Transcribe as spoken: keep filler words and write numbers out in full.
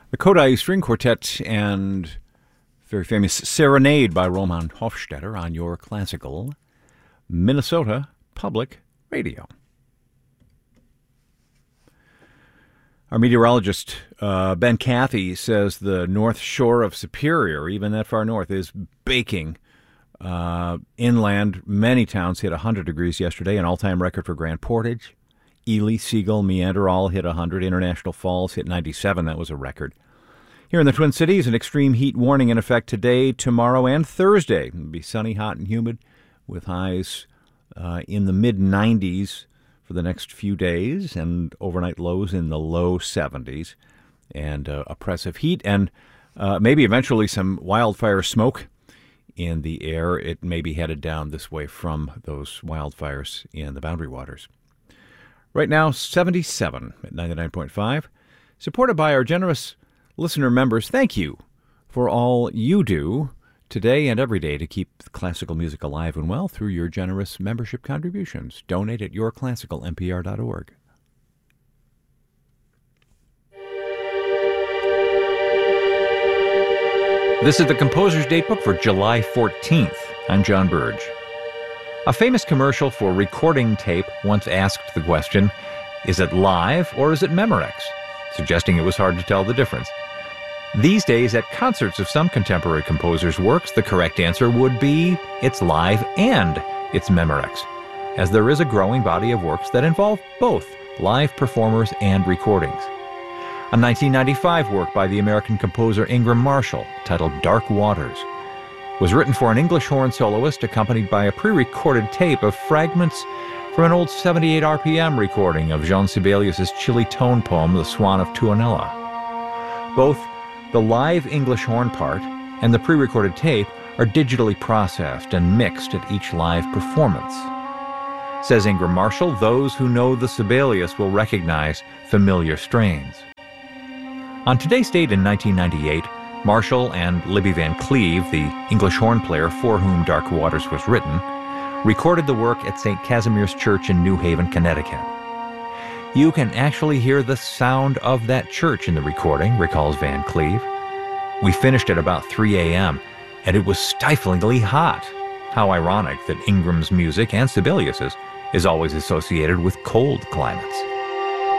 The Kodai String Quartet and very famous Serenade by Roman Hofstetter on your classical Minnesota Public Radio. Our meteorologist, uh, Ben Cathy, says the north shore of Superior, even that far north, is baking. Uh, inland, many towns hit one hundred degrees yesterday, an all-time record for Grand Portage. Ely, Siegel, Meander all hit one hundred. International Falls hit ninety-seven. That was a record. Here in the Twin Cities, an extreme heat warning in effect today, tomorrow, and Thursday. It'll be sunny, hot, and humid with highs uh, in the mid nineties for the next few days and overnight lows in the low seventies. And uh, oppressive heat and uh, maybe eventually some wildfire smoke in the air. It may be headed down this way from those wildfires in the Boundary Waters. Right now, seventy-seven at ninety-nine point five. Supported by our generous listener members, thank you for all you do today and every day to keep classical music alive and well through your generous membership contributions. Donate at your classical n p r dot org. This is the Composer's Datebook for July fourteenth. I'm John Burge. A famous commercial for recording tape once asked the question, is it live or is it Memorex? Suggesting it was hard to tell the difference. These days, at concerts of some contemporary composers' works, the correct answer would be it's live and it's Memorex, as there is a growing body of works that involve both live performers and recordings. A nineteen ninety-five work by the American composer Ingram Marshall, titled Dark Waters, was written for an English horn soloist accompanied by a pre-recorded tape of fragments from an old seventy-eight R P M recording of Jean Sibelius's chilly tone poem, The Swan of Tuonela. Both the live English horn part and the pre-recorded tape are digitally processed and mixed at each live performance. Says Ingram Marshall, those who know the Sibelius will recognize familiar strains. On today's date in nineteen ninety-eight, Marshall and Libby Van Cleve, the English horn player for whom Dark Waters was written, recorded the work at Saint Casimir's Church in New Haven, Connecticut. You can actually hear the sound of that church in the recording, recalls Van Cleve. We finished at about three a.m., and it was stiflingly hot. How ironic that Ingram's music, and Sibelius's, is always associated with cold climates.